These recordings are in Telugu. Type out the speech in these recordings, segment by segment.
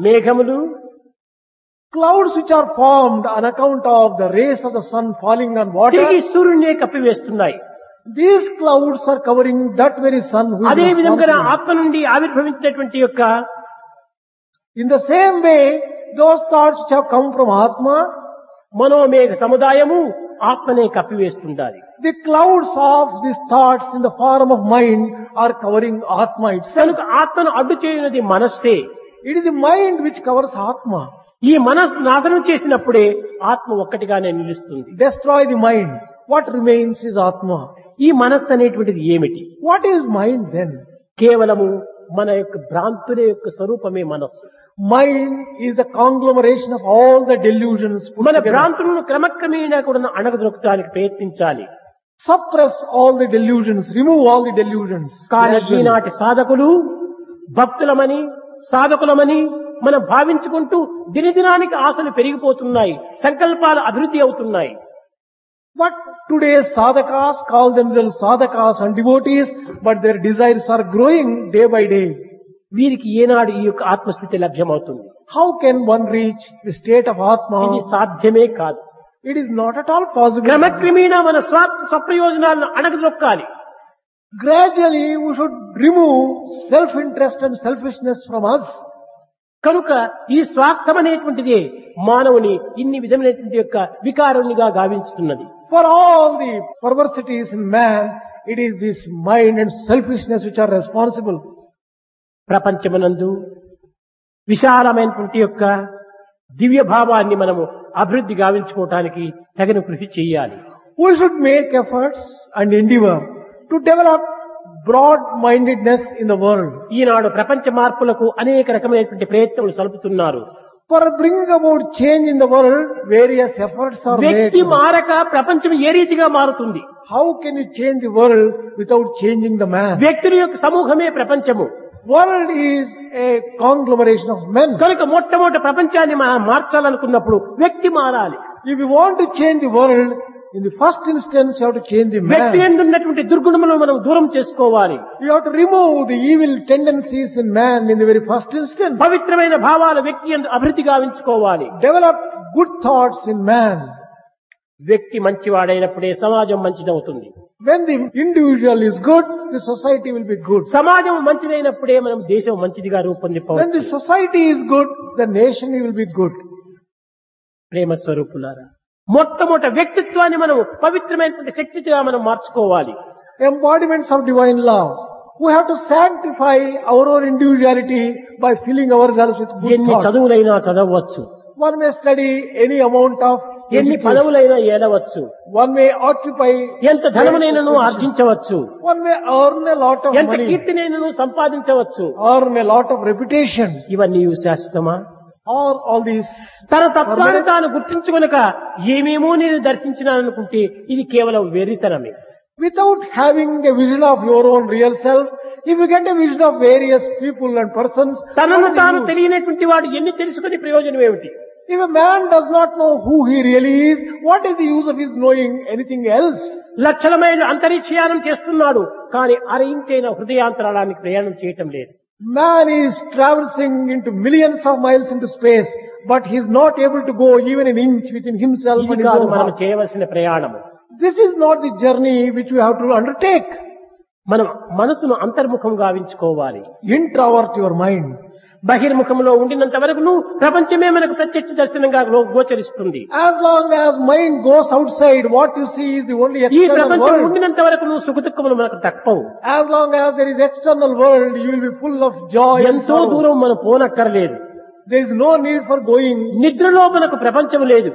మేఘములు, clouds which are formed on account of the rays of the sun falling on water, తిరిగి సూర్యుడినే కప్పివేస్తున్నాయి. these clouds are covering that very sun who is అదే విధంగా responsible. ఆత్మ నుండి ఆవిర్భవించినటువంటి యొక్క In the same way, those thoughts which have come from Atma, మనోమేఘ సముదాయము ఆత్మనే కప్పివేస్తుండాలి. the clouds of these thoughts in the form of mind are covering Atma itself. కనుక ఆత్మను అడ్డు చేయనది మనస్సే. It is the mind which covers Atma. ఈ మనస్సు నాశనం చేసినప్పుడే ఆత్మ ఒక్కటిగానే నిలుస్తుంది. Destroy the mind. What remains is Atma. ఈ మనస్సు అనేటువంటిది ఏమిటి? What is mind then? కేవలము మన యొక్క భ్రాంతుల యొక్క స్వరూపమే మనస్సు. Mind is the conglomeration of all the delusions put మన together. భ్రాంతులను క్రమక్రమేణా కూడా అణగదొక్కడానికి ప్రయత్నించాలి. Suppress all the delusions, remove all the delusions. కానీ Gradually. ఈనాటి సాధకులు భక్తులమని సాధకులమని మనం భావించుకుంటూ దినదినానికి ఆశలు పెరిగిపోతున్నాయి, సంకల్పాలు అభివృద్ధి అవుతున్నాయి. But today's sadhakas call themselves sadhakas and devotees, but their desires are growing day by day. వీరికి ఏనాడు ఈ యొక్క ఆత్మస్థితి లభ్యమవుతుంది? How can one reach the state of ఇది Atma? సాధ్యమే కాదు. It is not at all possible. క్రమక్రమేణా మన స్వప్రయోజనాలను అణగదొక్కాలి. Gradually we should remove self-interest and selfishness from us. కనుక ఈ స్వార్థం అనేటువంటిదే మానవుని ఇన్ని విధమైనటువంటి యొక్క వికారునిగా గావించుతున్నది. For all the perversities in man, it is this mind and selfishness which are responsible. ప్రపంచమునందు విశాలమైనటువంటి యొక్క దివ్య భావాన్ని మనము అభివృద్ధి గావించుకోవటానికి తగిన కృషి చేయాలి. We should make efforts and endeavor to develop broad-mindedness in the world. ఈనాడు ప్రపంచ మార్పులకు అనేక రకమైనటువంటి ప్రయత్నాలు సలుపుతున్నారు. For bringing about change in the world, various efforts are made. వ్యక్తి మారక ప్రపంచం ఏ రీతిగా మారుతుంది? How can you change the world without changing the man? వ్యక్తుల యొక్క సమూహమే ప్రపంచము. World is a conglomeration of men. కనుక మొట్టమొదటి ప్రపంచాన్ని మనం మార్చాలనుకున్నప్పుడు వ్యక్తి మారాలి. If you want to change the world, in the first instance you have to change the వ్యక్తి man. ఎందున్నటువంటి దుర్గుణములను మనం దూరం చేసుకోవాలి. You have to remove the evil tendencies in man in the very first instance. పవిత్రమైన భావాలు వ్యక్తి యందు అభివృద్ధి గావించుకోవాలి. Develop good thoughts in man. వ్యక్తి మంచివాడైనప్పుడే సమాజం మంచిదవుతుంది. When the individual is good, the society will be good. సమాజం మంచిదైనప్పుడే మనం దేశం మంచిదిగా When the రూపొందిపోవచ్చు. society is good, the nation will be good. ప్రేమ స్వరూపులారా, మొట్టమొదటి వ్యక్తిత్వాన్ని మనం పవిత్రమైనటువంటి శక్తిగా మనం మార్చుకోవాలి. Embodiments of divine love. We have to sanctify our own individuality by filling ourselves with good ఎన్ని thoughts. చదువులైనా చదవచ్చు, One may study any amount of ఎన్ని education. పదవులైనా ఏలవచ్చు, One may occupy, ఎంత ధనమునైనను ఆర్జించవచ్చు, one may earn a lot of ఎంత money, కీర్తినైనను సంపాదించవచ్చు. earn a lot of reputation, ఇవన్నీ శాశ్వతమా? or all these. తన తత్వాన్ని తాను గుర్తించుకొనక ఏమేమో నేను దర్శించినాననుకుంటే ఇది కేవలం వెర్రితనమే. Without having a vision of your own real self, if you get a vision of various people and persons, తనను what is the తాను use? తెలియనటువంటి వాడు ఎన్ని తెలుసుకుని ప్రయోజనం ఏమిటి? If a man does not know who he really is, what is the use of his knowing anything else? లక్షల మైళ్ళు అంతరిక్షయానం చేస్తున్నాడు, కానీ అరయించైన హృదయాంతరాళానికి ప్రయాణం చేయటం లేదు. Man is traversing into millions of miles into space, but he is not able to go even an inch within himself ఇది and his కాదు own మనం heart. చేయవలసిన ప్రయాణము. This is not the journey which we have to undertake. మనం మనసును అంతర్ముఖం గావించుకోవాలి. Introvert your mind. బహిర్ముఖంలో ఉండినంత వరకు ప్రపంచమే మనకు ప్రత్యక్ష దర్శనంగా గోచరిస్తుంది. As long as mind goes outside, what you see is the only ఈ external ప్రపంచం world. ఉండినంత వరకు సుఖదుఖములు మనకు తప్పవు. As long as there is external world, you will be full of joy and ఎంతో sorrow. దూరం మనం పోనక్కర్లేదు. There is no need for going. నిద్రలో మనకు ప్రపంచం లేదు.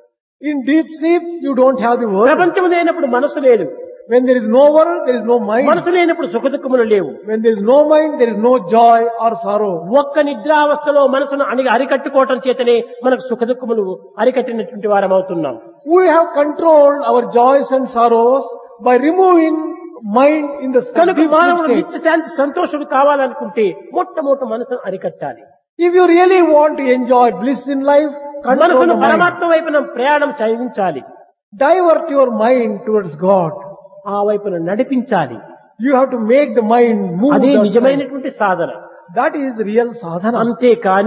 In deep sleep, you don't have the world. ప్రపంచం లేనప్పుడు మనసు లేదు. When there is no world, there is no mind. మనసు లేనప్పుడు సుఖదుఖములు లేవు. When there is no mind, there is no joy or sorrow. ఒక్క నిద్రావస్థలో మనసును అరికట్టుకోవటం చేతనే మనకు సుఖదుఖములు అరికట్టినటువంటి వారం అవుతున్నాం. We have controlled our joys and sorrows by removing mind in the కనుక deep మానవుడు state. నిత్య శాంతి సంతోషుడు కావాలనుకుంటే మొట్టమొదటి మనసును అరికట్టాలి. If you really want to enjoy bliss in life, control మనసును the mind. పరమాత్మ వైపున ప్రయాణం సాగించాలి. Divert your mind towards God. ఆ వైపున నడిపించాలి. You have to make the mind move. అదే that side. నిజమైనటువంటి సాధన. That is real sadhana. అంతేకాని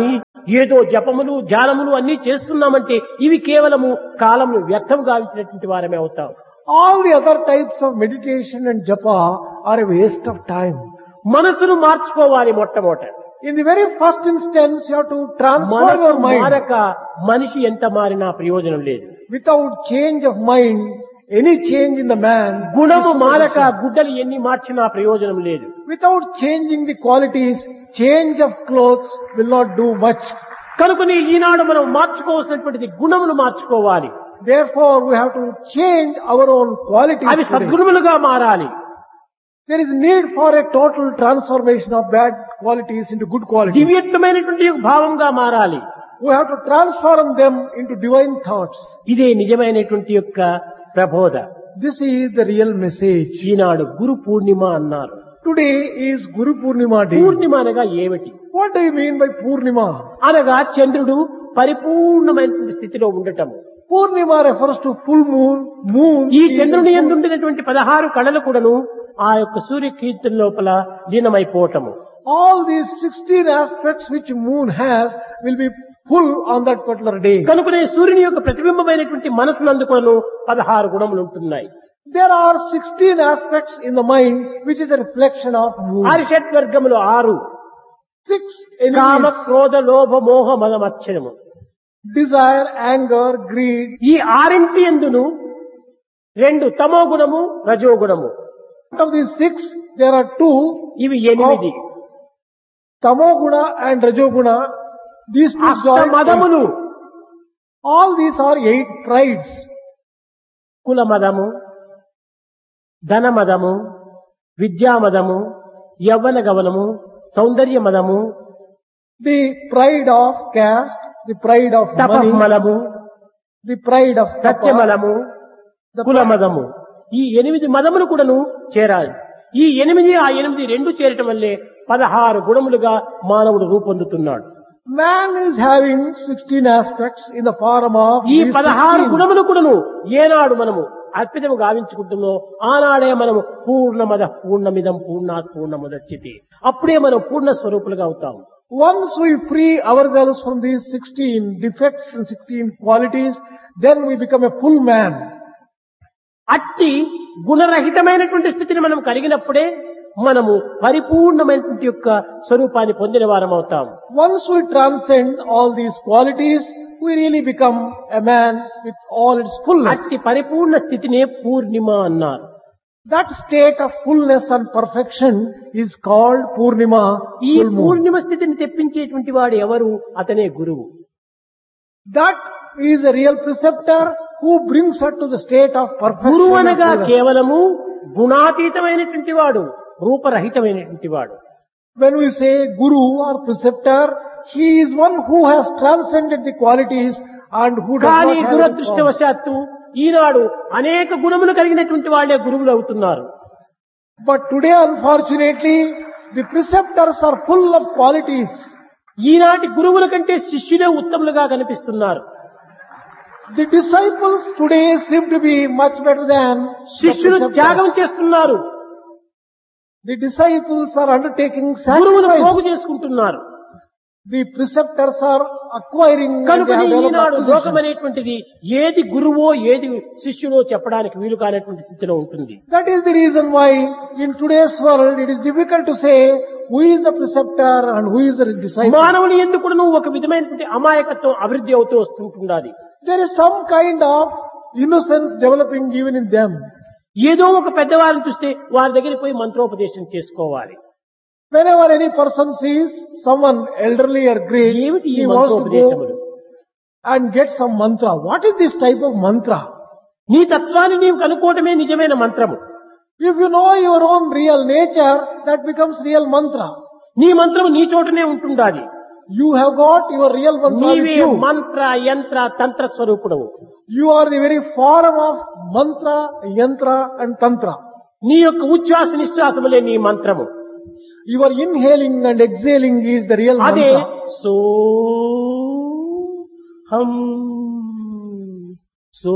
ఏదో జపములు ధ్యానములు అన్ని చేస్తున్నామంటే ఇవి కేవలము కాలమును వ్యర్థం గావించినటువంటి వారమే అవుతాం. All the other types of meditation and japa are a waste of time. మనసును మార్చుకోవాలి మొట్టమొదట. In the very first instance, you have to transform మనసు your mind. మారక మనిషి ఎంత మారినా ప్రయోజనం లేదు. Without change of mind, any change in the man. గుణము మారక గుడ్డలు ఎన్ని మార్చినా ప్రయోజనం లేదు. Without changing the qualities, change of clothes will not do much. కనుకనే ఈనాడు మనం మార్చుకోవాల్సినటువంటిది గుణములు మార్చుకోవాలి. Therefore, we have to change our own qualities. అవి today. సద్గుణములుగా మారాలి. There is need for a total transformation of bad qualities into good qualities. దివ్యత్వమైనటువంటి భావంగా మారాలి. We have to transform them into divine thoughts. ఇదే నిజమైనటువంటి యొక్క ప్రబోధ. This is the real message. ఈనాడు గురు పూర్ణిమ అన్నారు. Today is Guru Purnima day. పూర్ణిమ అనగా ఏమిటి? What do you mean by Purnima? అనగా చంద్రుడు పరిపూర్ణమైనటువంటి స్థితిలో ఉండటం. Purnima refers to full moon. Moon. ఈ చంద్రుని యందు ఉండినటువంటి 16 కళలు కూడాను ఆ యొక్క సూర్య కీర్తి లోపల లీనమైపోవటము. All these 16 aspects which moon has will be full on that particular day. కనుకనే సూర్యుని యొక్క ప్రతిబింబమైనటువంటి మనసునందు కూడాను 16 గుణములు ఉంటున్నాయి. There are 16 aspects in the mind which is a reflection of moon. హరిషడ్వర్గములు 6. 6 comma elements. క్రోధ లోభ మోహ మదమచ్చరము. Desire, anger, greed. ఈ 6 ఎందును 2 తమో గుణము రజో గుణము. Out of these 6, there are 2. ఇవి 8. Tamoguna and Rajoguna. These two అష్ట join. మదములు. All these are 8 prides. కుల మదము, ధన మదము, విద్యా మదము, యవ్వన గమనము, సౌందర్య మదము, The pride of caste, the pride of money, తపమలము, the pride of tapa, సత్యమలము, కుల మదము. ఈ 8 మదములు కూడాను చేరాలి. ఈ 8 ఆ 8 రెండు చేరటం వల్లే 16 గుణములుగా మానవుడు రూపొందుతున్నాడు. Man is having 16 aspects in the form of ఈ these 16 16. గుణములు కూడాను ఏనాడు మనము అర్పితము గావించుకుంటున్నామో ఆనాడే మనము పూర్ణమద పూర్ణమిదం పూర్ణాత్ పూర్ణముదచ్యతే. అప్పుడే మనం పూర్ణ స్వరూపులుగా అవుతాం. Once we free ourselves from these 16 defects and 16 qualities, then we become a full man. అట్టి గుణరహితమైనటువంటి స్థితిని మనం కలిగినప్పుడే మనము పరిపూర్ణమైనటువంటి యొక్క స్వరూపాన్ని పొందిన వారం అవుతాం. Once we transcend all these qualities, we really become a man with all its fullness. అట్టి పరిపూర్ణ స్థితినే పూర్ణిమ అన్నారు. That state of fullness and perfection is called Purnima. ఈ full moon. పూర్ణిమ స్థితిని తెప్పించేటువంటి వాడు ఎవరు? అతనే గురువు. That is a real preceptor who brings her to the state of perfection. గురువు and అనగా fullness. కేవలము గుణాతీతమైనటువంటి వాడు, రూపరహితమైనటువంటి వాడు. When we say Guru or preceptor, he is one who has transcended the qualities and who does కానీ not have any form. దురదృష్టవశాత్తు ఈనాడు అనేక గుణములు కలిగినటువంటి వాళ్ళే గురువులు అవుతున్నారు. But today, unfortunately, the preceptors are full of qualities. ఈనాటి గురువుల కంటే శిష్యులే ఉత్తములుగా కనిపిస్తున్నారు. The disciples today seem to be much better than the శిష్యులు త్యాగం preceptors. చేస్తున్నారు, The disciples are undertaking గురువులు పోగు sacrifice. చేసుకుంటున్నారు. The preceptors are acquiring and they కనుకని have developed ఈనాడు position. లోకం అనేటువంటిది ఏది గురువో ఏది శిష్యులో చెప్పడానికి వీలు కానటువంటి స్థితిలో ఉంటుంది. That is the reason why in today's world it is difficult to say who is the preceptor and who is the disciple. మానవుని ఎందుకు ఒక విధమైనటువంటి అమాయకత్వం అభివృద్ధి అవుతూ వస్తుంటున్నది. There is some kind of innocence developing even in them. ఏదో ఒక పెద్దవారిని చూస్తే వారి దగ్గరికి పోయి మంత్రోపదేశం చేసుకోవాలి. Whenever any person sees someone elderly or great, ఏమిటి ఈ he wants to మంత్రోపదేశములు? go and get some mantra. What is this type of mantra? నీ తత్వాన్ని నీవు కనుక్కోవటమే నిజమైన మంత్రము. If you know your own real nature, that becomes real mantra. నీ మంత్రము నీ చోటనే ఉంటుండాలి. You have got your real mantra with నీవే you. మంత్ర యంత్ర తంత్ర స్వరూపుడవు. You are the very form of mantra, yantra and tantra. నీ యొక్క ఉచ్ఛ్వాస నిశ్వాసములే నీ మంత్రము. Your inhaling and exhaling is the real అదే mantra. సో హం సో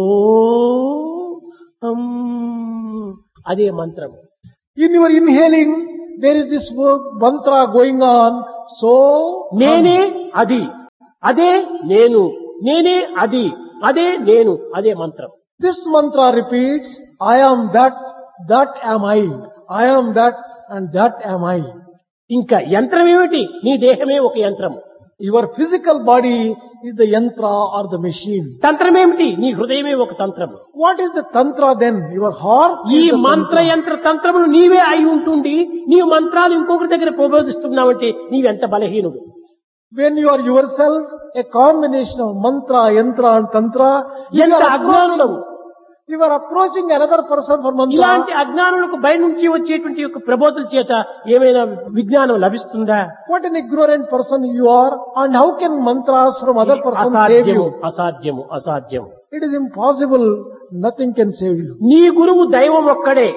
హం అదే మంత్రము. In your inhaling, there is this mantra going on. So, నేనే అది అదే నేను, నేనే అది, అదే నేను, అదే మంత్రం. This mantra repeats, I am that, that am I am that and that am I. ఇంకా యంత్రం ఏమిటి? నీ దేహమే ఒక యంత్రం. Your physical body is the yantra or the machine. తంత్రం ఏమిటి? నీ హృదయమే ఒక తంత్రం. What is the tantra then? Your heart ఈ is the మంత్ర tantra. యంత్ర తంత్రములు నీవే అయి ఉంటుండి నీవు మంత్రాలు ఇంకొకరి దగ్గర ప్రబోధిస్తున్నావంటే నీవెంత బలహీనుడు. When you are yourself a combination of mantra, yantra and tantra, ఎంత అజ్ఞానులవు. you are approaching another person for mantra. ఇలాంటి అజ్ఞానులకు బయట నుంచి వచ్చేటువంటి యొక్క ప్రబోధల చేత ఏమైనా విజ్ఞానం లభిస్తుందా? What an ignorant person you are, and how can mantras from other person save అసాధ్యము, you? అసాధ్యము, అసాధ్యము. It is impossible. Nothing can save you. నీ గురువు దైవం ఒక్కడే.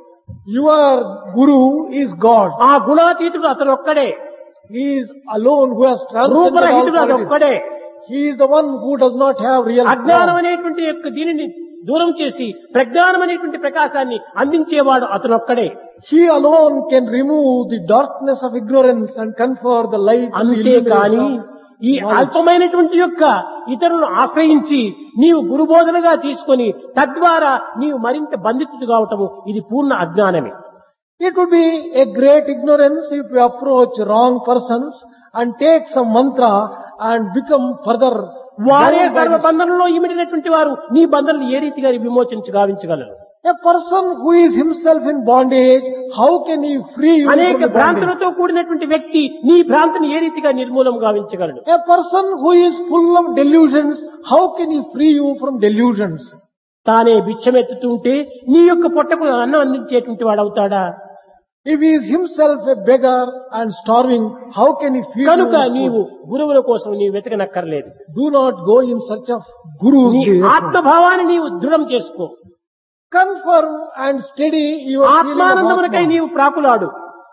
Your guru is God. ఆ గుణాతీతుడు అతను ఒక్కడే. He is alone who has transcended all రూపరహితుడు అది qualities. ఒక్కడే. He is the one who does not have real అజ్ఞానం form. అనేటువంటి యొక్క దీనిని దూరం చేసి ప్రజ్ఞానం అనేటువంటి ప్రకాశాన్ని అందించేవాడు అతను ఒక్కడే. He alone can remove the darkness of ignorance and confer the light and the అంతేకాని illumination ఈ of knowledge. అల్పమైనటువంటి యొక్క ఇతరులను ఆశ్రయించి నీవు గురుబోధనగా తీసుకొని తద్వారా నీవు మరింత బంధితుడు కావటము ఇది పూర్ణ అజ్ఞానమే. It would be a great ignorance if you approach wrong persons and take some mantra and become further వారే bound by సర్వ this. బంధనంలో ఇమిడినటువంటి వారు నీ బంధనలు ఏ రీతిగా గావించగలరు? A person who is himself in bondage, how can he free you అనేక from the bondage? భ్రాంతులతో కూడినటువంటి వ్యక్తి నీ భ్రాంతిని ఏ రీతిగా నిర్మూలం గావించగలడు? A person who is full of delusions, how can he free you from delusions? తానే భిక్షమెత్తుతుంటే నీ యొక్క పొట్టకు అన్నం అందించేటువంటి వాడు అవుతాడా? If he is himself a beggar and starving, how can he feed కనుక you? నీవు గురువుల కోసం నీవు వెతకనక్కర్లేదు. Do not go in search of gurus. నీ therefore. ఆత్మభావాన్ని నీవు దృఢం చేసుకో. Confirm and steady your feeling of ఆత్మానందమునకై Atma. నీవు ప్రాకులాడు.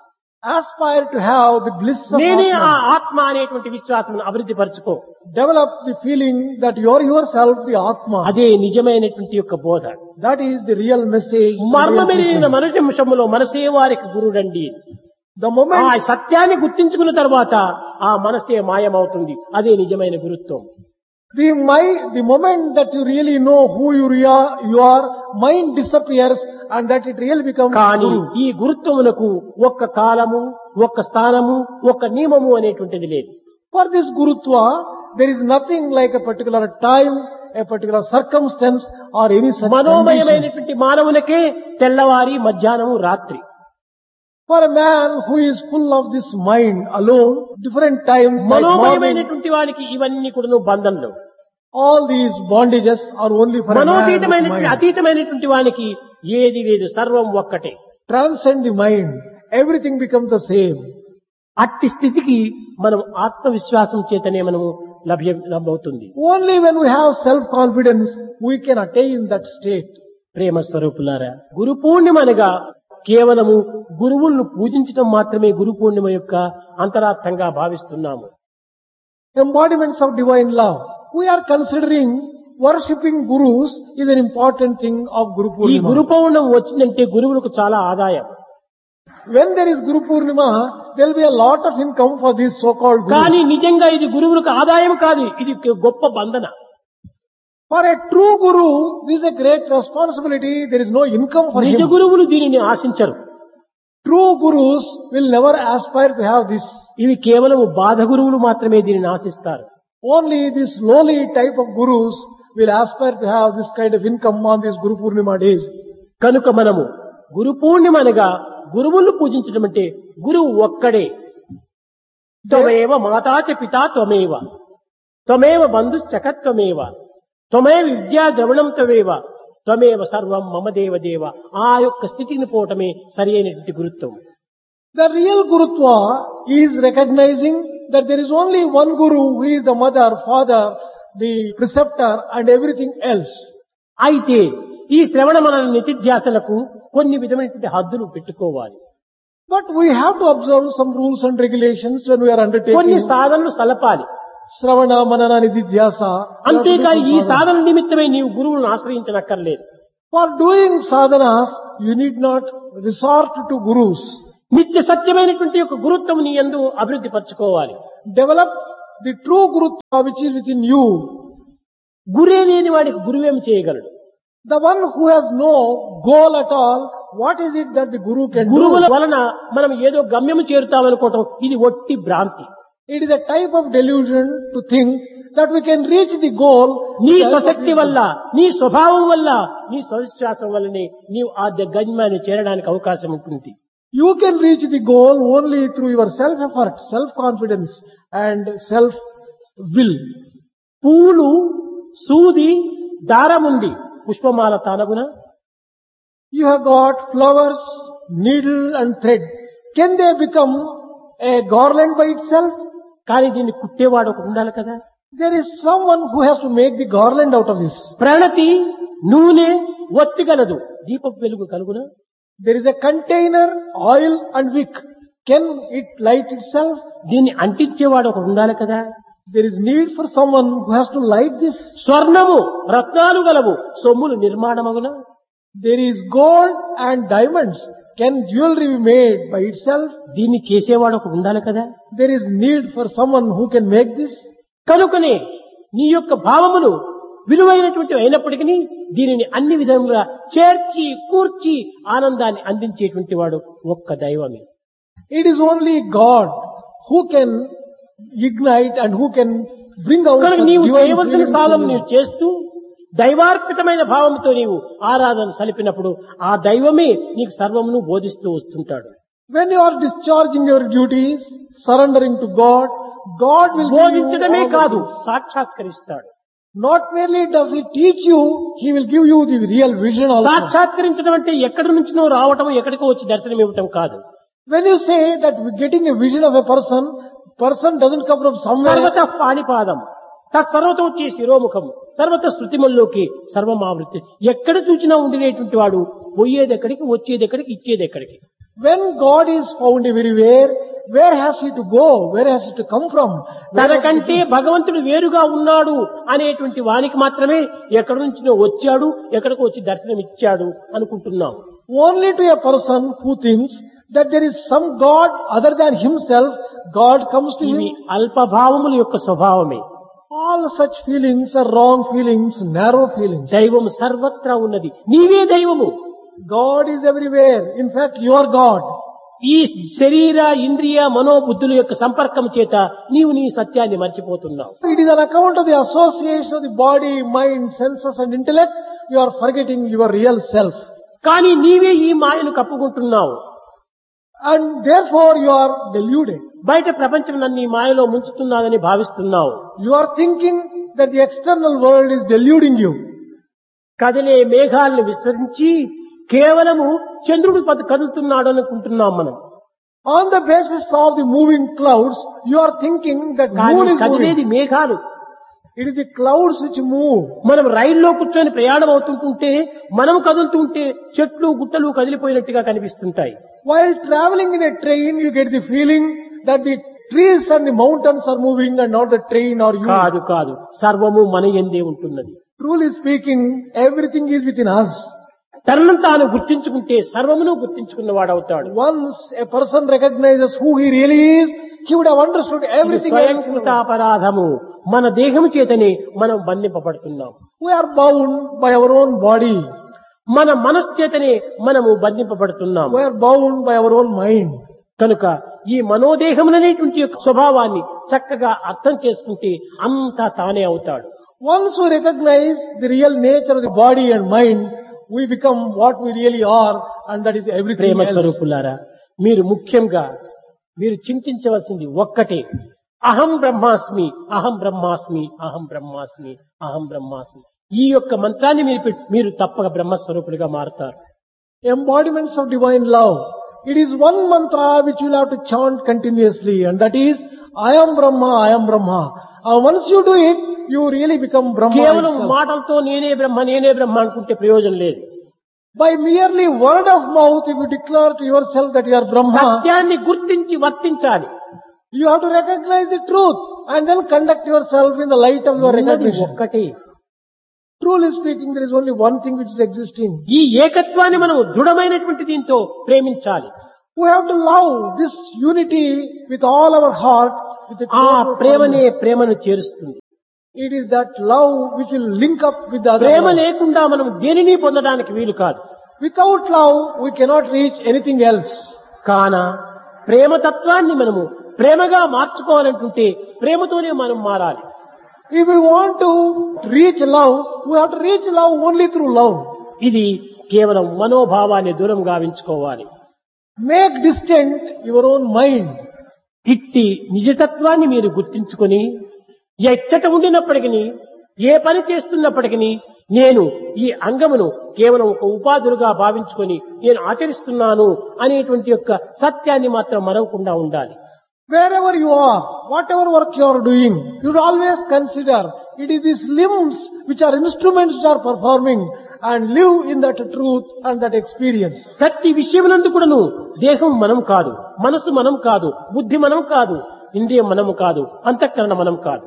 Aspire to have the bliss of నేనే ఆ Atma. ఆత్మ అనేటువంటి విశ్వాసం అభివృద్ధి పరచుకో. Develop the feeling that you are yourself the Atma. అదే నిజమైనటువంటి యొక్క బోధ. That is the real message. the real మర్మమెరిగిన teaching. మనుషంలో మనసే వారికి గురుడండి. The moment ఆ సత్యాన్ని గుర్తించుకున్న తర్వాత ఆ మనసే మాయమవుతుంది. అదే నిజమైన గురుత్వం. the moment that you really know who you are, mind disappears and that it really becomes కానీ guru. ఈ గురుత్వమునకు ఒక్క కాలము, ఒక్క స్థానము, ఒక్క నియమము అనేటువంటిది లేదు. For this gurutva, there is nothing like a particular time, a particular circumstance or any such condition. మనోమయమైనటువంటి మానవులకే తెల్లవారి మధ్యాహ్నము రాత్రి. For a man who is full of this mind alone, different times, like morning, మనోమయమైనటువంటి వానికి ఇవన్నీ కూడా బంధనలు. all these bondages are only for a man with మనోతీతమైనటువంటి mind. అతీతమైనటువంటి వానికి ఏది లేదు, సర్వం ఒక్కటే. Transcend the mind, everything becomes the same. అట్టి స్థితికి మనం ఆత్మవిశ్వాసం చేతనే మనము లభ్యమవుతుంది. Only when we have self-confidence, we can attain that state. ప్రేమ స్వరూపులారా, గురు పూర్ణిమ అనగా కేవలము గురువులను పూజించడం మాత్రమే గురు పూర్ణిమ యొక్క అంతరార్థంగా భావిస్తున్నాము. Embodiments of divine love. We are considering worshipping gurus is an important thing of Guru ఈ Purnima. గురు పౌర్ణం వచ్చిందంటే గురువులకు చాలా ఆదాయం. When there is Guru Purnima, there will be a lot of income for these so-called కానీ gurus. నిజంగా ఇది గురువులకు ఆదాయం కాదు, ఇది గొప్ప బంధన. For a true guru, this is a great responsibility. There is no income for నిజ him. గురువులు దీనిని ఆశించరు. True gurus will never aspire to have this. ఇవి కేవలం బాధ గురువులు మాత్రమే దీనిని ఆశిస్తారు. Only this lowly type of gurus will aspire to have this kind of income on these Guru Purnima days. కనుక మనము గురు పూర్ణిమ అనగా గురువులను పూజించడం అంటే గురువు ఒక్కడే. త్వమేవ మాతాచ పితా త్వమేవ, త్వమేవ బంధుశ్చకత్వమేవ, త్వమేవ విద్యా ద్రవణం త్వమేవ, త్వమేవ సర్వం మమ దేవ దేవ. ఆ యొక్క స్థితిని పోవటమే సరి అయినటువంటి గురుత్వం. The real Gurutva is recognizing that there is only one Guru who is the mother, father, the preceptor and everything else. అయితే ఈ శ్రవణ మనన నితిధ్యాసలకు కొన్ని విధమైనటువంటి హద్దులు పెట్టుకోవాలి. But we have to observe some rules and regulations when we are కొన్ని undertaking సాధనలు సలపాలి. Sravana, Manana, Nididhyasa. అంతేకాని ఈ సాధన నిమిత్తమై నీవు గురువులను ఆశ్రయించనక్కర్లేదు. For doing sadhanas, you need not resort to gurus. నిత్య సత్యమైనటువంటి ఒక గురుత్వం నీ యందు అభివృద్ధి పరచుకోవాలి. Develop the true Gurutva which is within you, గురే లేని వాడికి గురువేం చేయగలడు? the one who has no goal at all, what is it that the Guru can గురువుల do? వలన మనం ఏదో గమ్యము చేరుతామనుకోవటం ఇది ఒట్టి భ్రాంతి. It is a type of delusion to think that we can reach the goal. నీ with the help of స్వశక్తి the వల్ల, నీ స్వభావం వల్ల, నీ స్వవిశ్వాసం వల్లనే నీవు ఆ గమ్యాన్ని చేరడానికి అవకాశం ఉంటుంది. You can reach the goal only through your self-effort, self-confidence and self-will. పూలు, సూది, దారముంది, పుష్పమాల తానగున. You have got flowers, needle and thread. Can they become a garland by itself? కానీ దీన్ని కుట్టేవాడు ఒకడు ఉండాలి కదా. There is someone who has to make the garland out of this. ప్రణతి, నూనె, ఒత్తి గలదు, దీపపు వెలుగు కలుగున. There is a container, oil and wick. Can it light itself? దీన్ని అంటించేవాడు ఒకడు ఉండాలి కదా. There is need for someone who has to light this. స్వర్ణము, రత్నాలు గలవు, సొమ్ములు నిర్మాణమగున. There is gold and diamonds. Can jewelry be made by itself? దీన్ని చేసేవాడు ఒకడు ఉండాలి కదా. There is need for someone who can make this. కనుకనే నీ యొక్క భావములు విలువైనటువంటి అయినప్పటికీ దీనిని అన్ని విధములుగా చేర్చి కూర్చి ఆనందాన్ని అందించేటువంటి వాడు ఒక్క దైవమే. It is only God who can ignite and who can bring out కనుక such నీవు divine చేయవలసిన feelings సాధన in you. నీవు చేస్తూ దైవార్పితమైన భావంతో నీవు ఆరాధన సలిపినప్పుడు ఆ దైవమే నీకు సర్వమును బోధిస్తూ వస్తుంటాడు. When you are discharging your duties, surrendering to God, God will give you బోధించడమే all the కాదు, things. సాక్షాత్కరిస్తాడు. Not merely does He teach you, He will give you the real vision also. సాక్షాత్కరించడం అంటే ఎక్కడి నుంచినో రావటం, ఎక్కడికో వచ్చి దర్శనం ఇవ్వటం కాదు. When you say that getting a vision of a person doesn't come from somewhere. సర్వత పాణిపాదం, తత్సర్వతం వచ్చే శిరోముఖం, సర్వత శృతిమల్లోకి సర్వమావృత్తి. ఎక్కడ చూసినా ఉండినటువంటి వాడు పోయేది ఎక్కడికి, వచ్చేది ఎక్కడికి, ఇచ్చేది ఎక్కడికి. When God is found everywhere, where has He to go? Where has He to come from? తనకంటే భగవంతుడు వేరుగా ఉన్నాడు అనేటువంటి వానికి మాత్రమే ఎక్కడి నుంచినో వచ్చాడు, ఎక్కడికి వచ్చి దర్శనం ఇచ్చాడు అనుకుంటున్నాం. Only to a person who thinks that there is some God other than himself, God comes to ఇవి him. అల్పభావముల యొక్క స్వభావమే. All such feelings are wrong feelings, narrow feelings. దైవం సర్వత్రా ఉన్నది, నీవే దైవము. God is everywhere. In fact, you are God. ఈ శరీర, ఇంద్రియ, మనోబుద్ధుల యొక్క సంపర్కం చేత నీవు నీ సత్యాన్ని మర్చిపోతున్నావు. It is on account of the association of the body, mind, senses and intellect, you are forgetting your real self. కానీ నీవే ఈ మాయను కప్పుకుంటున్నావు. And therefore you are deluded. బయట ప్రపంచం నన్ను ఈ మాయలో ముంచుతున్నానని భావిస్తున్నావు. You are thinking that the external world is deluding you. కదిలే మేఘాలను విస్మరించి కేవలము చంద్రుడు కదులుతున్నాడు అనుకుంటున్నాం మనం. On the basis of the moving clouds, you are thinking that కానీ moon is కదిలేది moving. మేఘాలు. It is the clouds which move. మనం రైల్లో కూర్చొని ప్రయాణం అవుతుంటుంటే మనం కదులుతుంటే చెట్లు గుట్టలు కదిలిపోయినట్టుగా కనిపిస్తుంటాయి. While traveling in a train, you get the feeling that the trees and the mountains are moving and not the train or you. కాదు కాదు, సర్వము మన యందే ఉంటున్నది. Truly speaking, everything is within us. తనను తాను గుర్తించుకుంటే సర్వమును గుర్తించుకున్నవాడవుతాడు. Once a person recognizes who he really is, he would have understood everything else. స్వయంకృతాపరాధము, మన దేహము చేతనే మనం బంధింపబడుతున్నాం. We are bound by our own body. మన మనస్సు చేతనే మనము బంధింపబడుతున్నాం. We are bound by our own mind. కనుక ఈ మనోదేహములనేటువంటి యొక్క స్వభావాన్ని చక్కగా అర్థం చేసుకుంటే అంతా తానే అవుతాడు. Once we recognize the real nature of the body and mind, we become what we really are, and that is everything Prema else. స్వరూపులారా, మీరు ముఖ్యంగా మీరు చింతించవలసింది ఒక్కటే, అహం బ్రహ్మాస్మి, అహం బ్రహ్మాస్మి, అహం బ్రహ్మాస్మి, అహం బ్రహ్మాస్మి. ఈ యొక్క మంత్రాన్ని మీరు తప్పక బ్రహ్మస్వరూపులుగా మారుతారు. Embodiments of divine love. It is one mantra which you will have to chant continuously, and that is, I am Brahma, I am Brahma. Once you do it, you really become Brahma కేవలం itself. మాటలతో నేనే బ్రహ్మ, నేనే బ్రహ్మ అనుకుంటే ప్రయోజనం లేదు. By merely word of mouth, if you declare to yourself that you are Brahma, సత్యాన్ని గుర్తించి వర్తించాలి. you have to recognize the truth and then conduct yourself in the light of your ఉన్నది recognition. ఒక్కటే. Truly speaking, there is only one thing which is existing. ఈ ఏకత్వాన్ని మనం దృఢమైనటువంటి దీంతో ప్రేమించాలి. We have to love this unity with all our heart with a ఆ total ప్రేమనే fondness. ప్రేమను చేరుస్తుంది. It is that love which will link up with the other Prema love. లేకుండా మనం దేనిని పొందడానికి వీలు కాదు. Without love, we cannot reach anything else. కాన ప్రేమతత్వాన్ని మనము ప్రేమగా మార్చుకోవాలంటుంటే ప్రేమతోనే మనం మారాలి. If we want to reach love, we have to reach love only through love. ఇది కేవలం మనోభావాన్ని దూరం గావించుకోవాలి. Make distant your own mind. ఇట్టి నిజతత్వాన్ని మీరు గుర్తించుకొని ఎచ్చట ఉండినప్పటికీ ఏ పని చేస్తున్నప్పటికీ నేను ఈ అంగమును కేవలం ఒక ఉపాధులుగా భావించుకొని నేను ఆచరిస్తున్నాను అనేటువంటి యొక్క సత్యాన్ని మాత్రం మరవకుండా ఉండాలి. Wherever you are, whatever work you are doing, you should always consider it is these limbs which are instruments which are performing, and live in that truth and that experience. ప్రతి విషయమునందు కూడాను దేహం మనం కాదు, మనసు మనం కాదు, బుద్ధి మనం కాదు, ఇంద్రియం మనం కాదు, అంతఃకరణ మనం కాదు.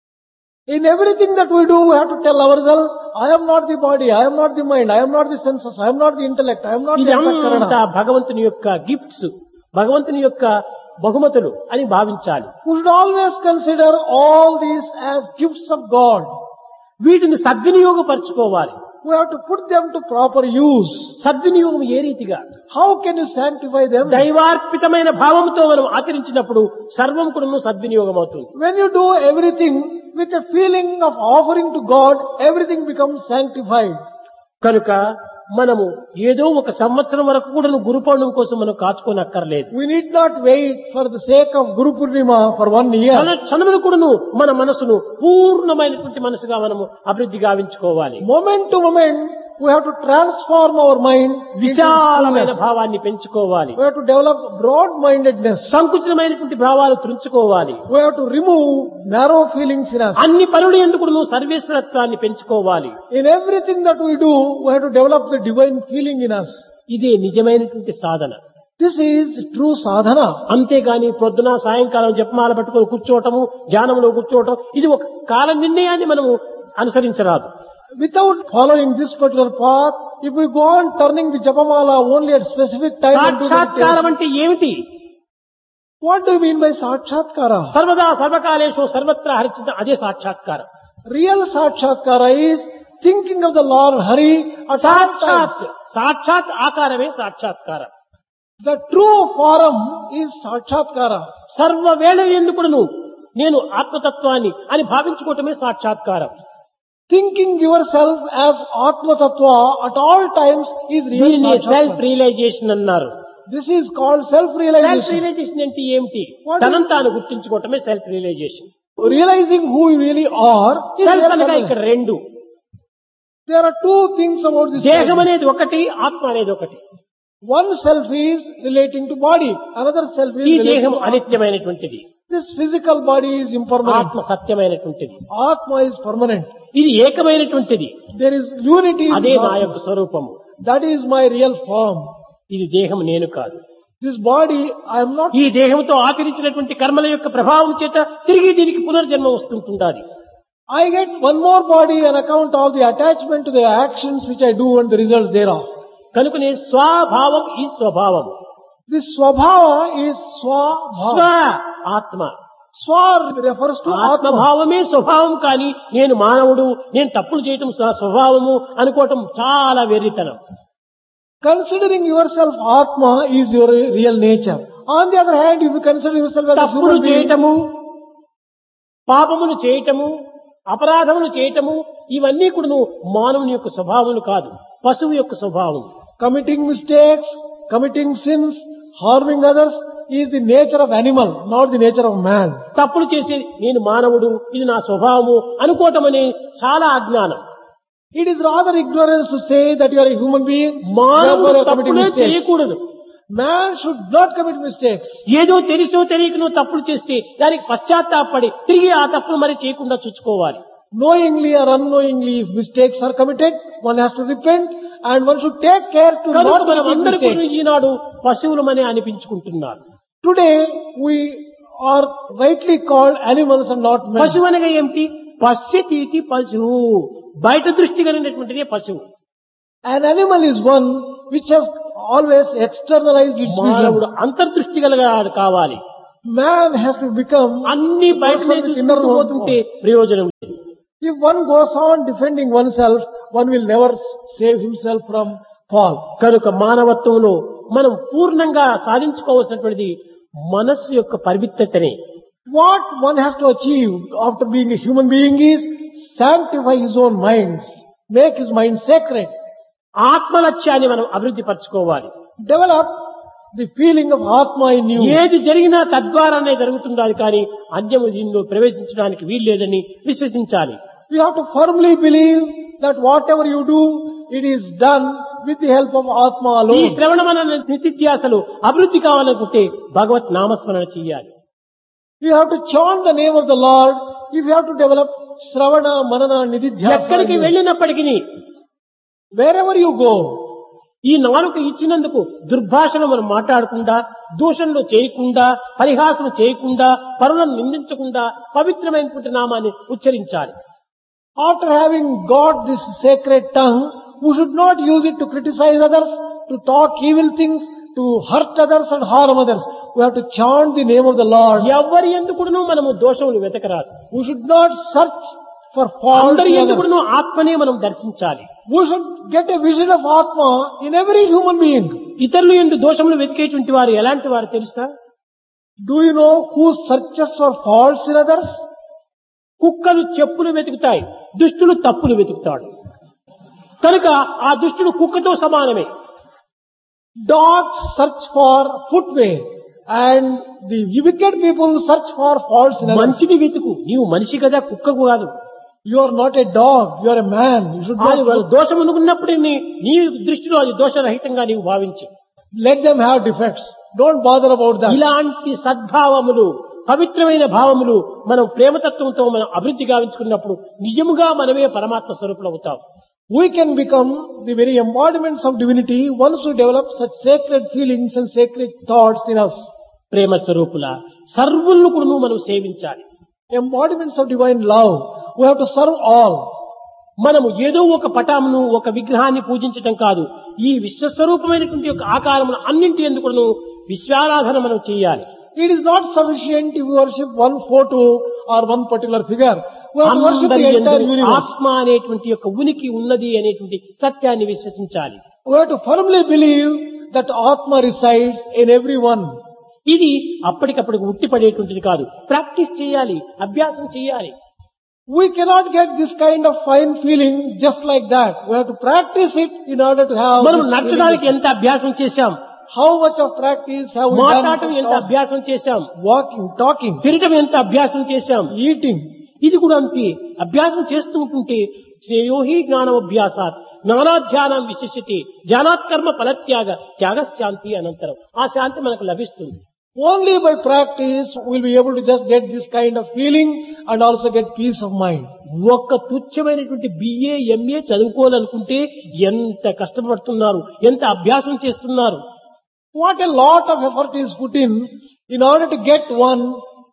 In everything that we do, we have to tell ourselves, I am not the body, I am not the mind, I am not the senses, I am not the intellect, I am not the ఇదంతా antakarana. భగవంతుని యొక్క గిఫ్ట్స్, భగవంతుని యొక్క బహుమతులు అని భావించాలి. We should always consider all these as gifts of God. వీటిని సద్వినియోగపరచుకోవాలి. We have to put them to proper use. సద్వినియోగం ఏ రీతిగా? How can you sanctify them? దైవార్పితమైన భావంతో మనం ఆచరించినప్పుడు సర్వం కూడా సద్వినియోగం అవుతుంది. When you do everything with a feeling of offering to God, everything becomes sanctified. కనుక మనము ఏదో ఒక సంవత్సరం వరకు కూడా గురు పౌర్ణమి కోసం మనం కాచుకోనక్కర్లేదు. We need not wait for the sake of Guru Purnima for 1 year. క్షణములు కూడాను మన మనసును పూర్ణమైనటువంటి మనసుగా మనము అభివృద్ధి గావించుకోవాలి. Moment to moment, we have to transform our mind. విశాలమైన into భావాన్ని పెంచుకోవాలి. We have to develop broad-mindedness. సంకుచితమైనటువంటి భావాలు త్రుంచుకోవాలి. We have to remove narrow feelings in us. అన్ని పనులు ఎందుకు సర్వేశ్వరత్వాన్ని పెంచుకోవాలి. In everything that we do, we have to develop the divine feeling in us. ఇదే నిజమైనటువంటి సాధన. This is true sadhana. అంతేగాని పొద్దున సాయంకాలం జపమాల పట్టుకొని కూర్చోవటము, ధ్యానంలో కూర్చోవటం, ఇది ఒక కాల నిర్ణయాన్ని మనము అనుసరించరాదు. Without following this particular path, if we go on turning the japamala only at specific time, and do సాక్షాత్కారం meditation, అంటే ఏమిటి? what do you mean by sakshatkara? సర్వదా సర్వకాలేషు సర్వత్రా హరిచిత, అదే సాక్షాత్కారం. Real sakshatkara is thinking of the Lord Hari at all సాక్షాత్ times. సాక్షాత్ ఆకారమే సాక్షాత్కారం. The true form is sakshatkara. సర్వవేళ ఎందుకును నేను ఆత్మతత్వాన్ని అని భావించుకోవటమే సాక్షాత్కారం. Thinking yourself as Atma Tattva at all times is real దీనిని సెల్ఫ్ sakshatkara. రియలైజేషన్ అన్నారు. This is called self self-realization. Realisation అంటే ఏమిటి? What తనంత తాను గుర్తించుకోవటమే self realisation. Realizing who you really are is self real అనగా self-realization. ఇక్కడ రెండు. There are two things about this. దేహం world. అనేది ఒకటి, ఆత్మ అనేది ఒకటి. One self is relating to body, another self is ఈ relating దేహం to Atma. అనిత్యమైనటువంటిది, This physical body is impermanent. ఆత్మ సత్యమైనటువంటిది. Atma is permanent. ఇది ఏకమైనటువంటిది, There is unity in అదే this నా Atma. యొక్క స్వరూపము. That is my real form. ఇది దేహం నేను కాదు. This body, I am not. ఈ దేహంతో ఆచరించినటువంటి కర్మల యొక్క ప్రభావం చేత తిరిగి దీనికి పునర్జన్మ వస్తుంటుండాలి. I get one more body on account of the attachment to the actions which I do and the results thereof. కనుకనే స్వభావం ఈ స్వభావం. This swabhava is swabhava. స్వ ఆత్మ, Swa refers to Atma. ఆత్మభావమే స్వభావం. కానీ నేను మానవుడు, నేను తప్పులు చేయటం స్వభావము అనుకోవటం చాలా వెర్రితనం. Considering yourself Atma is your real nature. On the other hand, if you consider yourself as a తప్పులు human being, చేయటము, పాపములు చేయటము, అపరాధములు చేయటము, ఇవన్నీ కూడా మానవుని యొక్క స్వభావములు కాదు, పశువు యొక్క స్వభావం. committing mistakes, committing sins, harming others is the nature of animal, not the nature of man. తప్పులు చేసి నేను మానవుడు, ఇది నా స్వభావము అనుకోవటం అనే చాలా అజ్ఞానం. It is rather ignorance to say that you are a human being, మానవుడు therefore you are committing తప్పులే mistakes. చేయకూడదు. Man should not commit mistakes. ఏదో తెలిసో తెలియకనో తప్పులు చేస్తే దానికి పశ్చాత్తాపడి తిరిగి ఆ తప్పులు మరి చేయకుండా చూసుకోవాలి. Knowingly or unknowingly, if mistakes are committed, one has to repent and one should take care to కనుక not మనం commit అందరూ కూడా mistakes. Eenadu పశువులమని అనిపించుకుంటున్నారు. Today, we are rightly called animals and not men. పశువు అనగా ఏమిటి? పశ్యతీతి పశువు, బయట దృష్టి కలిగినటువంటిదే పశువు. An animal is one which has always externalized its మానవుడు vision. అంతర్దృష్టి కలగాడు కావాలి. Man has to become అన్ని బయటనే person with inner చూసుకుంటూ పోతుంటే ప్రయోజనం లేదు. If one goes on defending oneself, one will never save himself from fall. కనుక మానవత్వంలో మనం పూర్ణంగా సాధించుకోవాల్సినటువంటిది మనస్సు యొక్క పవిత్రతనే. What one has to achieve after being a human being is sanctify his own mind, make his mind sacred, ఆత్మలక్ష్యాన్ని మనం అభివృద్ధి పరచుకోవాలి. develop the feeling of Atma in you. ఏది జరిగినా తద్వారానే జరుగుతుండాలి కానీ అన్యము దీనిలో ప్రవేశించడానికి వీల్లేదని విశ్వసించాలి. You have to firmly believe that whatever you do, it is done with the help of Atma ఈ alone. శ్రవణ మనన నిత్యాసలు అభివృద్ధి కావాలనుకుంటే భగవత్ నామస్మరణ చెయ్యాలి. You have to chant the name of the Lord if you have to develop Sravana, Manana, Nididhyasa. ఎక్కడికి వెళ్ళినప్పటికీ Wherever you go, ఈ నాలుక ఇచ్చినందుకు దుర్భాషను మనం మాట్లాడకుండా, దూషణలు చేయకుండా, పరిహాసం చేయకుండా, పరులను నిందించకుండా పవిత్రమైనటువంటి నామాన్ని ఉచ్చరించాలి. after having got this sacred tongue, we should not use it to criticize others, to talk evil things, to hurt others and harm others. We have to chant the name of the Lord. ఎవరి ఎందుకును మనము దోషములు వెతకరాదు. We should not search for fault అందరి in ఎందుకును others. ఆత్మనే మనం దర్శించాలి. We should get a vision of Atma in every human being. ఇతరులు ఎందు దోషములు వెతికేటువంటి వారు ఎలాంటి వారు తెలుసా? Do you know who searches for faults in others? కుక్కలు చెప్పులు వెతుకుతాయి, దుష్టులు తప్పులు వెతుకుతాడు. కనుక ఆ దుష్టుడు కుక్కతో సమానమే. Dogs search for footwear and the wicked people search for faults in others. మంచిని వెతుకు. నీవు మనిషి కదా, కుక్కకు కాదు. You are not a dog, you are a man. You should అది not దోషం అనుకున్నప్పుడు నీ దృష్టిలో అది దోషరహితంగా నీవు భావించు. let them have defects. Don't bother about that. ఇలాంటి సద్భావములు, పవిత్రమైన భావములు మనం ప్రేమతత్వంతో మనం అభివృద్ధి గావించుకున్నప్పుడు నిజముగా మనమే పరమాత్మ స్వరూపులు అవుతాం. We can become the very embodiments of divinity once we develop such sacred feelings and sacred thoughts in us. ప్రేమ స్వరూపుల సర్వులను కూడా మనం సేవించాలి. Embodiments of divine love. We have to serve all. మనము ఏదో ఒక పటామును, ఒక విగ్రహాన్ని పూజించటం కాదు. ఈ విశ్వస్వరూపమైనటువంటి యొక్క ఆకారమును అన్నింటి ఎందుకు విశ్వారాధన మనం చేయాలి. It is not sufficient if you worship one photo or one particular figure. We have to worship అందరి the entire యందు universe. ఆత్మ అనేటువంటి యొక్క ఉనికి ఉన్నది అనేటువంటి సత్యాన్ని విశ్వసించాలి. We have to firmly believe that Atma resides in everyone. ఇది అప్పటికప్పటికి ఉట్టిపడేటువంటిది కాదు. ప్రాక్టీస్ చేయాలి, అభ్యాసం చేయాలి. We cannot get this kind of fine feeling just like that. We have to practice it in order to have మనం this నడచడానికి feeling. ఎంత అభ్యాసం చేశాం, How much of practice have we మాట్లాడటం ఎంత done? అభ్యాసం చేశాం, Walking, talking, తినటం ఎంత అభ్యాసం చేశాం. eating. ఇది కూడా అంతే. అభ్యాసం చేస్తూ ఉంటుంటే శ్రేయోహి జ్ఞానమభ్యాసాత్ జ్ఞానాధ్యానం విశిష్యతి జ్ఞానాత్ కర్మ ఫలత్యాగ త్యాగశాంతి అనంతరం ఆ శాంతి మనకు లభిస్తుంది. Only by practice we'll be able to just get this kind of feeling and also get peace of mind. ఒక్క తుచ్చమైనటువంటి బిఏ ఎంఏ చదువుకోవాలనుకుంటే ఎంత కష్టపడుతున్నారు, ఎంత అభ్యాసం చేస్తున్నారు. What a lot of effort is put in order to get one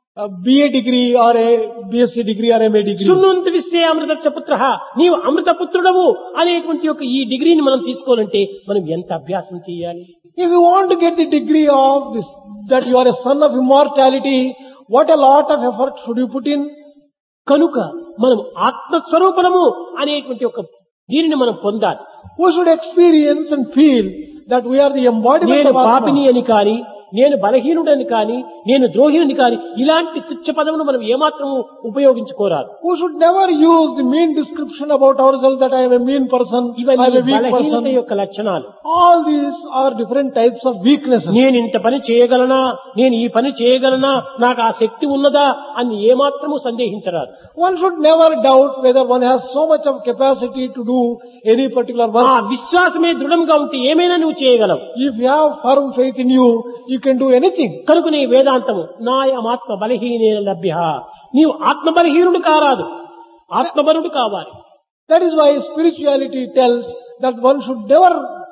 BA degree or a BSc degree or MA degree. శృణ్వంత విశ్వే అమృతస్య పుత్రః, నీవు అమృత పుత్రుడవు అనేటువంటి యొక్క ఈ డిగ్రీని మనం తీసుకోవాలంటే మనం ఎంత అభ్యాసం చేయాలి. If you want to get the degree of this, that you are a son of immortality, what a lot of effort should you put in? కనుక మనం ఆత్మస్వరూపము అనేటువంటి ఒక దీనిని మనం పొందాలి. We should experience and feel that we are the embodiment నేను of పాపిని Atma. అని కాని, నేను బలహీనుడని కాని, నేను ద్రోహిని కాని ఇలాంటి తుచ్చ పదమును మనం ఏమాత్రము ఉపయోగించుకోరాదు. We should never use the mean description about ourselves that I am a mean person, I am ఇవన్నీ a weak బలహీనత person. యొక్క లక్షణాలు. All these are different types of weaknesses. నేను ఇంత పని చేయగలనా, నేను ఈ పని చేయగలనా, నాకు ఆ శక్తి ఉన్నదా అని ఏమాత్రము సందేహించరాదు. One should never doubt whether one has so much of capacity to do any particular ఆ work. విశ్వాసమే దృఢంగా ఉంటే ఏమైనా నువ్వు చేయగలవు. If you have firm faith in you, you can do anything. కనుక నీ వేదాంతము నాయమాత్మ బలహీనేన లభ్య, నీవు ఆత్మ బలహీనుడు కారాదు, ఆత్మబలుడు కావాలి. That is why spirituality tells that one should never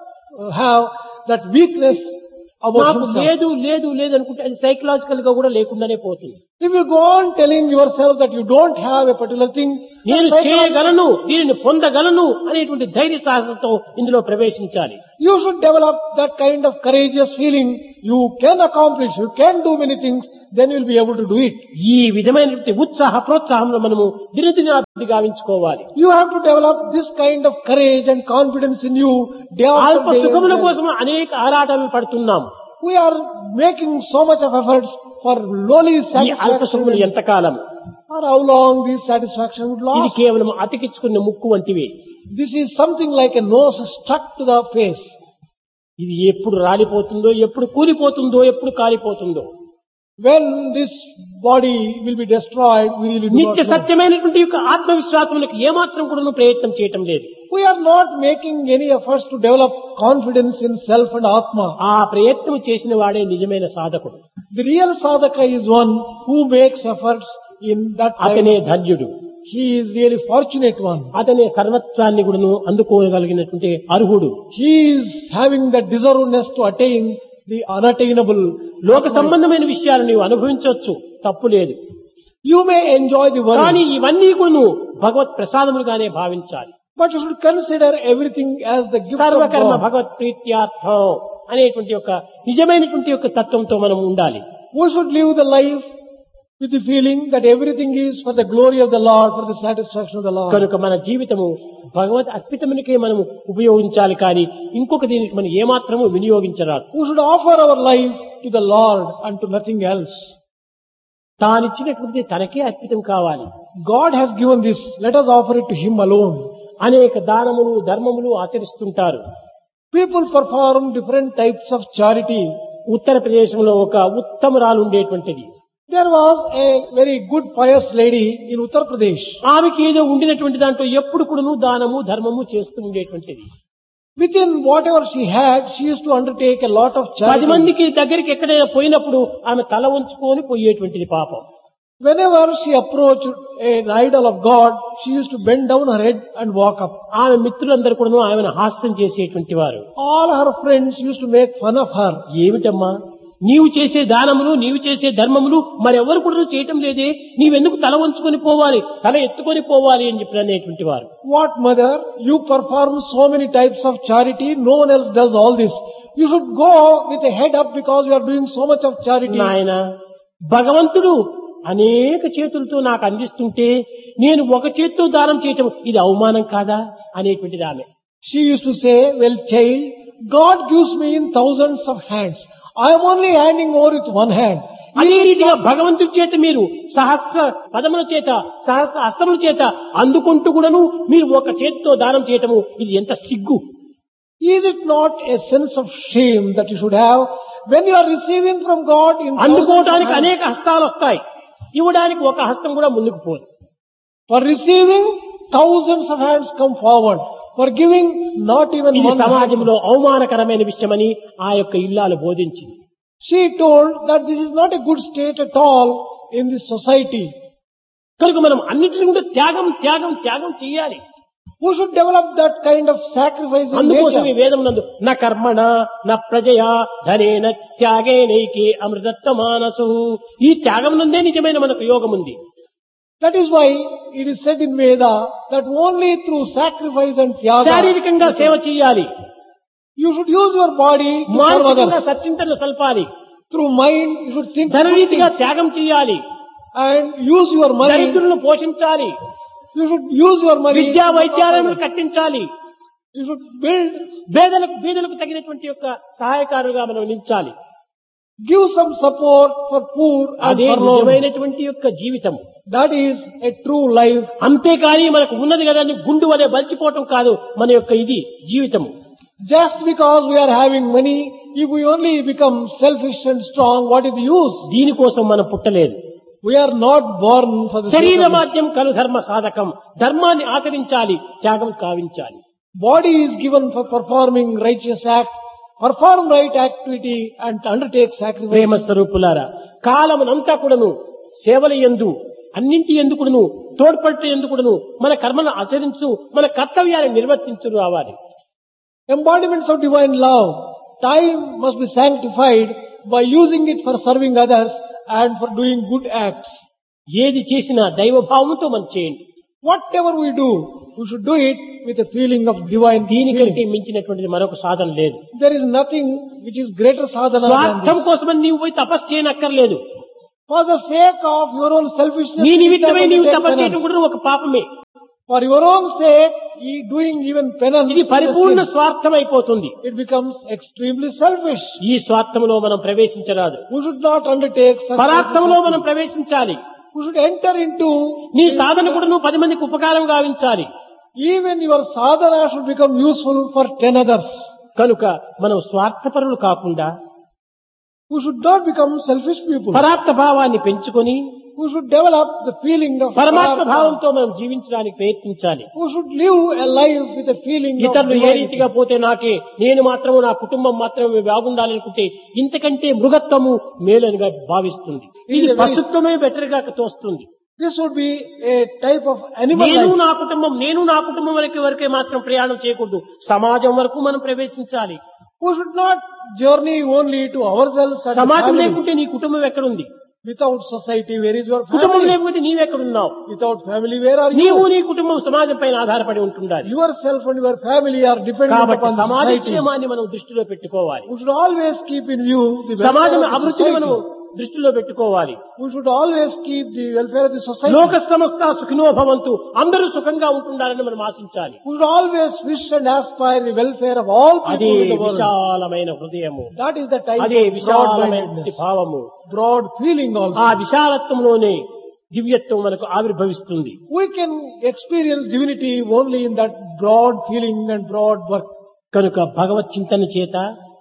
have that weakness about నాకు himself. లేదు లేదు లేదు అనుకుంటే అది సైకలాజికల్ గా కూడా లేకుండానే పోతుంది. If you go on telling yourself that you don't have a particular thing, నేను then చేయగలను, దీనిని పొందగలను అనేటువంటి ధైర్య సాహసంతో ఇందులో ప్రవేశించాలి. you should develop that kind of courageous feeling. you can accomplish, you can do many things, then you will be able to do it. ఈ విధమైనటువంటి ఉత్సాహ ప్రోత్సాహంలో మనము దినదినాభివృద్ధి గావించుకోవాలి. You have to develop this kind of courage and confidence in you day అల్ప after day. సుఖముల కోసం అనేక ఆరాటాలు పడుతున్నాం. We are making so much of efforts for lowly ఈ అల్ప సుఖములు satisfaction. ఎంతకాలం? Or how long this satisfaction would ఇది last. కేవలం అతికించుకున్న ముక్కు వంటివి. This is something like a nose stuck to the face. ఇది ఎప్పుడు రాలిపోతుందో, ఎప్పుడు కూలిపోతుందో, ఎప్పుడు కాలిపోతుందో. When this body will be destroyed, we really do నిత్య not know. సత్యమైనటువంటి యొక్క ఆత్మవిశ్వాసములకు ఏమాత్రం కూడా ప్రయత్నం చేయటం లేదు. We are not making any efforts to develop confidence in self and Atma. ఆ ప్రయత్నం చేసిన వాడే నిజమైన సాధకుడు. The real sadhaka is one who makes efforts in that అతనే time. ధన్యుడు. He is really fortunate one. అతనే సర్వత్వాన్ని కూడాను అందుకోగలిగినటువంటి అర్హుడు. He is having the deservedness to attain the unattainable. లోక సంబంధమైన విషయాలు నీవు అనుభవించవచ్చు, తప్పు లేదు. You may enjoy the కానీ world, ఇవన్నీ కూడాను భగవత్ ప్రసాదములుగానే భావించాలి. but you should consider everything as the gift of సర్వకర్మ God. భగవత్ ప్రీత్యార్థం అనేటువంటి ఒక నిజమైనటువంటి యొక్క తత్వంతో మనం ఉండాలి. We should live the life with the feeling that everything is for the glory of the Lord, for the satisfaction of the Lord. కనుక మన జీవితము భగవత్ అర్పితమునికే మనము ఉపయోగించాలి, కానీ ఇంకొక దీనికి మనం ఏమాత్రము వినియోగించరాదు. We should offer our life to the Lord and to nothing else. తానిచ్చినటువంటి తనకే అర్పితం కావాలి. God has given this, let us offer it to Him alone. అనేక దానములు ధర్మములు ఆచరిస్తుంటారు. People perform different types of charity. ఉత్తరప్రదేశంలో ఒక ఉత్తమరాలు ఉండేటువంటిది. There was a very good pious lady in Uttar Pradesh. ఆమెకి ఏదో ఉండినటువంటి దాంట్లో ఎప్పుడు కూడాను దానము ధర్మము చేస్తూ ఉండేటువంటిది. Within whatever she had, she used to undertake a lot of 10 charity. మందికి దగ్గరికి ఎక్కడైనా పోయినప్పుడు ఆమె తల ఉంచుకొని పోయేటువంటిది పాపం. Whenever she approached an idol of God, she used to bend down her head and walk up. ఆమె మిత్రులందరూ కూడాను ఆమెను హాస్యం చేసేటువంటి వారు. All her friends used to make fun of her. ఏమిటమ్మా నీవు చేసే దానములు, నీవు చేసే ధర్మములు మరెవరు కూడా చేయటం లేదే, నీవెందుకు తల వంచుకొని పోవాలి, తల ఎత్తుకొని పోవాలి అని చెప్పి అనేటువంటి వారు. What mother, you perform so many types of charity, no one else does all this. You should go with a head up because you are doing so much of charity. నాయన భగవంతుడు అనేక చేతులతో నాకు అందిస్తుంటే నేను ఒక చేత్తో దానం చేయటం ఇది అవమానం కాదా అనేటువంటిది ఆమె. She used to say, well child, God gives me in thousands of hands. I am only handing over with one hand. అదే రీతిగా భగవంతుడి చేత మీరు సహస్ర పదముల చేత సహస్ర హస్తముల చేత అందుకుంటూ కూడాను మీరు ఒక చేతితో దానం చేయటము ఇది ఎంత సిగ్గు. Is it not a sense of shame that you should have when you are receiving from God in thousands of అందుకోవడానికి hands? అనేక హస్తాలు వస్తాయి, ఇవ్వడానికి ఒక హస్తం కూడా ముందుకు పోదు. For receiving, thousands of hands come forward. For giving, not even ఇది one hand. సమాజంలో అవమానకరమైన విషయమని ఆ యొక్క ఇల్లాలు బోధించింది. She told that this is not a good state at all in this society. కనుక మనం అన్నిటిని కూడా త్యాగం త్యాగం త్యాగం చేయాలి. Who should develop that kind of sacrifice in అందుకోసం ఈ nature? వేదం నందు నా కర్మణ నా ప్రజయా ధనేన త్యాగేనైకే అమృతత్వ మానసు, ఈ త్యాగం నందే నిజమైన మనకు యోగం ఉంది. That is why it is said in Veda that only through sacrifice and tyaga, శారీరకంగా సేవ చేయాలి, you should use your body to serve మానసికంగా others. సచ్చింతలు సల్పాలి, Through mind, you should think ధనరీతిగా త్యాగం చేయాలి, and use your money. దరిద్రులను పోషించాలి, You should use your money. విద్యా వైద్యాలయాలను కట్టించాలి, You should build, బీదలకు తగినటువంటి యొక్క సహాయకారుగా మనం నిలిచాలి. give some support for poor and అదే forlorn. నిజమైనటువంటి యొక్క జీవితం. That is a true life. అంతేకాని మనకు ఉన్నది కదా అని గుండు వలె బలిచిపోవటం కాదు మన యొక్క ఇది జీవితము. Just because we are having money, if we only become selfish and strong, what is the use? దీనికోసం మనం పుట్టలేదు. We are not born for the sake శరీర of this. మాధ్యం కలు ధర్మ సాధకం, ధర్మాన్ని ఆచరించాలి, త్యాగం కావించాలి. Body is given for performing righteous act, perform right activity and undertake sacrifice. ప్రేమ స్వరూపులారా, కాలమునంతా కూడాను సేవల యందు అన్నింటి ఎందుకును తోడ్పట్టు ఎందుకును మన కర్మను ఆచరించు, మన కర్తవ్యాన్ని నిర్వర్తించు రావాలి. Embodiments of divine love. Time must be sanctified by using it for serving others and for doing good acts. ఏది చేసినా దైవభావంతో మనం చేయండి. Whatever we do, we should do it with a feeling of divine దీనికంటే feeling. మించినటువంటిది మరొక సాధన లేదు. There is nothing which is greater sadhana than స్వార్థం this. కోసమని నీవు పోయి తపస్సు చేయనక్కర్లేదు. For the sake of your own selfishness, నీ you నిమిత్తమై need నీవు to take తపస్సు చేయడం penance. కూడా ఒక పాపమే. For your own sake, doing even penance, ఇది is a పరిపూర్ణ sin. స్వార్థం అయిపోతుంది. It becomes extremely selfish. ఈ స్వార్థంలో మనం ప్రవేశించరాదు. We should not undertake such పరార్థంలో selfish మనం activity. ప్రవేశించాలి. We should enter into, నీ సాధన కూడా నువ్వు 10 మందికి ఉపకారం గావించాలి. even your sadhana should become useful for 10 others. కనుక మనం స్వార్థపరులు కాకుండా We should not become selfish people. పరార్థ భావాన్ని పెంచుకొని We should develop the feeling of పరమాత్మ Parartha. భావంతో మనం జీవించడానికి ప్రయత్నించాలి. We should live a life with a feeling of ఇతరులు ఏ divinity. రీతిగా పోతే నాకే, నేను మాత్రము నా కుటుంబం మాత్రమే బాగుండాలనుకుంటే ఇంతకంటే మృగత్వము మేలనిగా భావిస్తుంది. ఇది పశుత్వమే బెటర్ గా తోస్తుంది. This would be a type of animal నేను life. నా కుటుంబం వరకే మాత్రం ప్రయాణం చేయకూడదు. సమాజం వరకు మనం ప్రవేశించాలి. We should not journey only to ourselves and సమాజం family. లేకుంటే నీ కుటుంబం ఎక్కడుంది? Without society, where is your కుటుంబం family? లేకపోతే నీవెక్కడున్నావు? Without family, where are నీవు you? నీ కుటుంబం సమాజం పైన ఆధారపడి ఉంటుండాలి. Yourself and your family are dependent కాబట్టి upon సమాజ society. క్షేమాన్ని మనం దృష్టిలో పెట్టుకోవాలి. We should always keep in view the సమాజం welfare of the అభివృద్ధిని మనం society. దృష్టిలో పెట్టుకోవాలి. We should always keep the welfare of the society. లోక సమస్త సుఖినో భవంతు, అందరూ సుఖంగా ఉంటుండాలని మనం ఆశించాలి. We should always wish and aspire the welfare of all అదే people in the world. విశాలమైన హృదయము, That is the type అదే of విశాలమైన broad-mindedness, భావము. broad feeling ఆ also. విశాలత్వంలోనే దివ్యత్వం మనకు ఆవిర్భవిస్తుంది. We can experience divinity only in that broad feeling and broad work. కనుక భగవత్ చింతన చేత,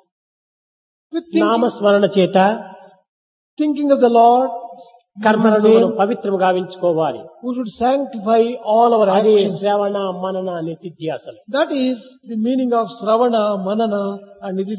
With thinking, నామస్మరణ చేత thinking of the Lord, కర్మలను మనం పవిత్రము గావించుకోవాలి. we should sanctify all our అదే actions. శ్రవణ మనన నిత్యాసలు. That is the meaning of Sravana, Manana and